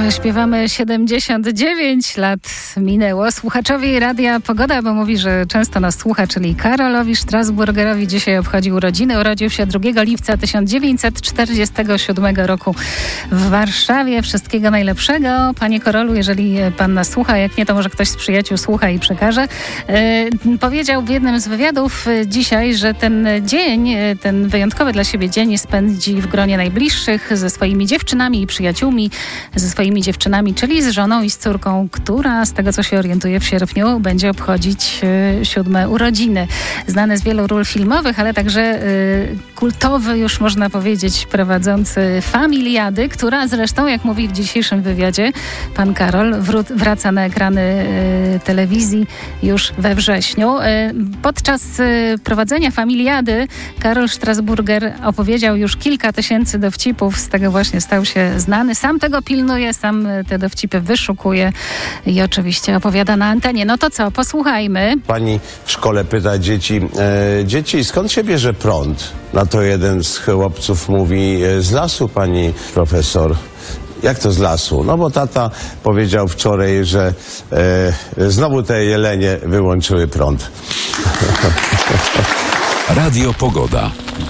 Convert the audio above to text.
Śpiewamy 79 lat minęło. Słuchaczowi Radia Pogoda, bo mówi, że często nas słucha, czyli Karolowi Strasburgerowi dzisiaj obchodzi urodziny. Urodził się 2 lipca 1947 roku w Warszawie. Wszystkiego najlepszego. Panie Karolu, jeżeli pan nas słucha, jak nie, to może ktoś z przyjaciół słucha i przekaże. Powiedział w jednym z wywiadów dzisiaj, że ten dzień, ten wyjątkowy dla siebie dzień spędzi w gronie najbliższych, ze swoimi dziewczynami i przyjaciółmi, ze swoimi dziewczynami, czyli z żoną i z córką, która, z tego co się orientuje, w sierpniu będzie obchodzić 7 urodziny. Znany z wielu ról filmowych, ale także kultowy, już można powiedzieć, prowadzący Familiady, która zresztą, jak mówi w dzisiejszym wywiadzie pan Karol, wraca na ekrany telewizji już we wrześniu. Podczas prowadzenia Familiady Karol Strasburger opowiedział już kilka tysięcy dowcipów, z tego właśnie stał się znany. Sam tego pilnuje, sam te dowcipy wyszukuje i oczywiście opowiada na antenie. No to co, posłuchajmy. Pani w szkole pyta dzieci, skąd się bierze prąd? Na to jeden z chłopców mówi, z lasu, pani profesor. Jak to z lasu? No bo tata powiedział wczoraj, że znowu te jelenie wyłączyły prąd. Radio Pogoda.